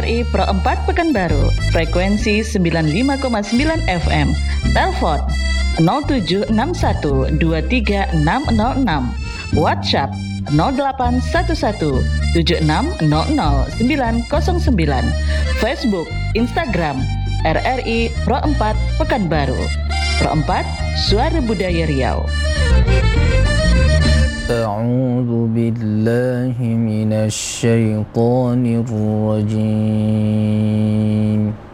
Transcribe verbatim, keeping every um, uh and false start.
I Pro empat Pekanbaru, frekuensi sembilan puluh lima koma sembilan F M, telepon nol tujuh enam satu dua tiga enam nol enam, WhatsApp nol delapan satu satu tujuh enam nol nol sembilan nol sembilan, Facebook, Instagram R R I Pro empat Pekanbaru. Pro empat, Suara Budaya Riau. A'udzu billahi minasy syaithanir rajim.